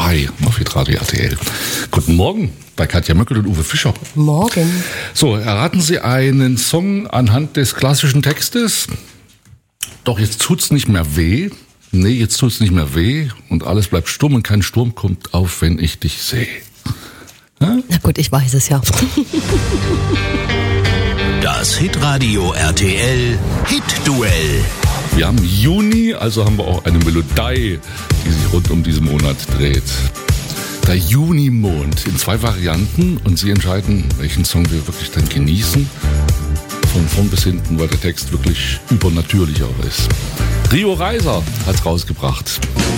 Melodei auf Hitradio RTL. Guten Morgen bei Katja Möckel und Uwe Fischer. Morgen. So, erraten Sie einen Song anhand des klassischen Textes? Doch jetzt tut's nicht mehr weh. Nee, jetzt tut's nicht mehr weh. Und alles bleibt stumm und kein Sturm kommt auf, wenn ich dich sehe. Na gut, ich weiß es ja. Das Hitradio RTL Hit-Duell. Wir haben Juni, also haben wir auch eine Melodie, die sich rund um diesen Monat dreht. Der Junimond in 2 Varianten und Sie entscheiden, welchen Song wir wirklich dann genießen. Von vorn bis hinten, weil der Text wirklich übernatürlich auch ist. Rio Reiser hat's rausgebracht.